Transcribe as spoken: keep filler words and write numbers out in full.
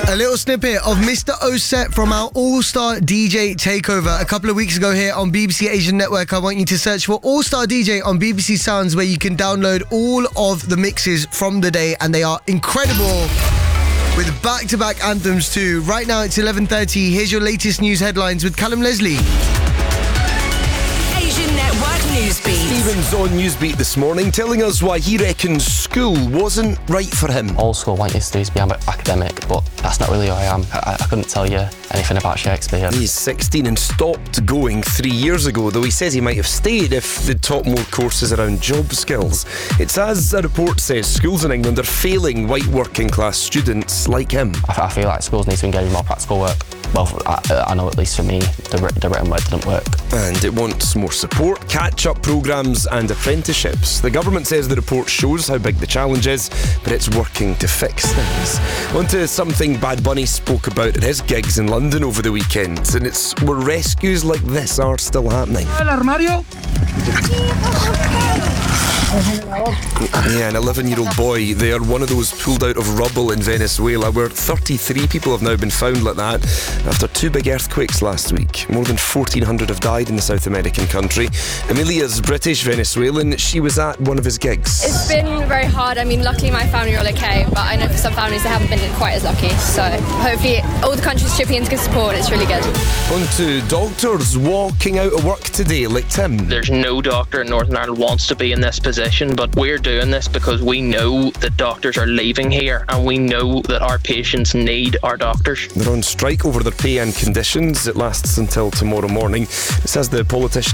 A little snippet of Mister Oset from our All-Star D J Takeover a couple of weeks ago here on B B C Asian Network. I want you to search for All-Star D J on B B C Sounds, where you can download all of the mixes from the day, and they are incredible, with back-to-back anthems too. Right now it's eleven thirty. Here's your latest news headlines with Callum Leslie. Asian Network Newsbeat. Stephen's on Newsbeat this morning, telling us why he reckons school wasn't right for him. All school want you to do is be academic, but that's not really who I am. I, I couldn't tell you anything about Shakespeare. He's sixteen and stopped going three years ago, though he says he might have stayed if they'd taught more courses around job skills. It's as a report says, schools in England are failing white working class students like him. I, I feel like schools need to engage in more practical work. Well, I, I know at least for me, the, the written word didn't work. And it wants more support, catch-up programmes and apprenticeships. The government says the report shows how big the challenge is, but it's working to fix things. On to something Bad Bunny spoke about at his gigs in London over the weekend, and it's where rescues like this are still happening. El armario. Yeah, an eleven-year-old boy there, one of those pulled out of rubble in Venezuela, where thirty-three people have now been found like that after two big earthquakes last week. More than fourteen hundred have died in the South American country. Amelia's British Venezuelan. She was at one of his gigs. It's been very hard. I mean, luckily my family are all okay, but I know for some families they haven't been quite as lucky. So hopefully all the countries chipping in to give support. It's really good. On to doctors walking out of work today, like Tim. There's no doctor in Northern Ireland wants to be in this position, but we're doing this because we know that doctors are leaving here, and we know that our patients need our doctors. They're on strike over their pay and conditions. It lasts until tomorrow morning. It says the politician